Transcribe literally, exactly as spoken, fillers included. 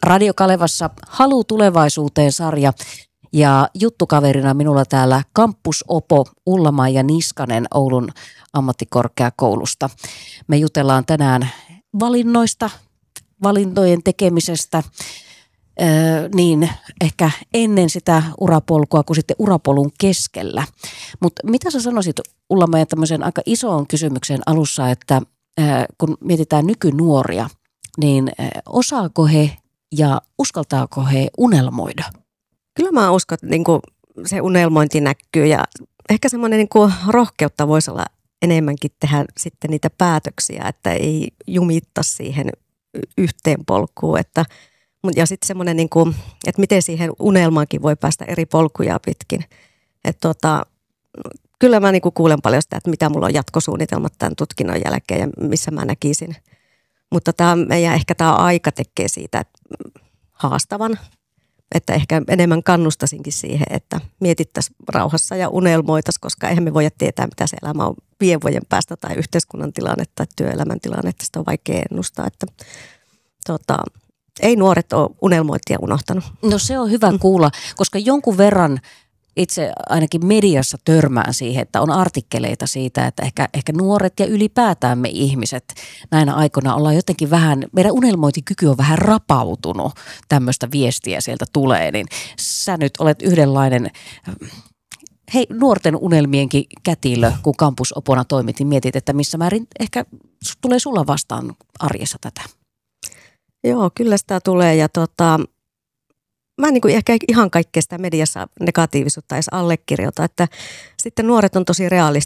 Radio Kalevassa Halu tulevaisuuteen -sarja ja juttukaverina minulla täällä kampusopo Ulla-Maija Niskanen Oulun ammattikorkeakoulusta. Me jutellaan tänään valinnoista, valintojen tekemisestä, öö, niin ehkä ennen sitä urapolkua kuin sitten urapolun keskellä. Mutta mitä sä sanoisit Ulla-Maija tämmöisen aika isoon kysymykseen alussa, että öö, kun mietitään nykynuoria, niin öö, osaako he ja uskaltaako he unelmoida? Kyllä mä uskon, että niin kuin se unelmointi näkyy ja ehkä semmoinen niin kuin rohkeutta voisi olla enemmänkin tehdä sitten niitä päätöksiä, että ei jumitta siihen yhteen polkuun. Että, ja sitten semmoinen, niin kuin, että miten siihen unelmaankin voi päästä eri polkuja pitkin. Että tota, kyllä mä niin kuin kuulen paljon sitä, että mitä mulla on jatkosuunnitelmat tämän tutkinnon jälkeen ja missä mä näkisin. Mutta tämä meidän ehkä tämä aika tekee siitä haastavan. Että ehkä enemmän kannustaisinkin siihen, että mietittäisiin rauhassa ja unelmoitaisiin, koska eihän me voida tietää, mitä se elämä on viiden vuoden päästä tai yhteiskunnan tilanne tai työelämän tilanne, että sitä on vaikea ennustaa. Että, tota, ei nuoret ole unelmointia unohtanut. No se on hyvä kuulla, koska jonkun verran itse ainakin mediassa törmään siihen, että on artikkeleita siitä, että ehkä, ehkä nuoret ja ylipäätään me ihmiset näinä aikoina ollaan jotenkin vähän, meidän unelmointikyky on vähän rapautunut, tämmöistä viestiä sieltä tulee, niin sä nyt olet yhdenlainen, hei nuorten unelmienkin kätilö, kun kampusopona toimit, niin mietit, että missä määrin ehkä tulee sulla vastaan arjessa tätä? Joo, kyllä sitä tulee ja tota... Mä en niin kuin ehkä ihan kaikkea sitä mediassa negatiivisuutta edes allekirjoita, että sitten nuoret on tosi realistisia